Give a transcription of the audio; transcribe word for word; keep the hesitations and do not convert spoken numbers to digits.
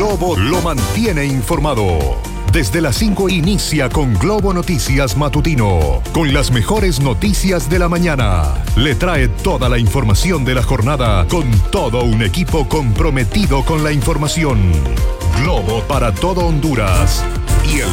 Globo lo mantiene informado. Desde las cinco inicia con Globo Noticias Matutino, con las mejores noticias de la mañana. Le trae toda la información de la jornada con todo un equipo comprometido con la información. Globo para todo Honduras y el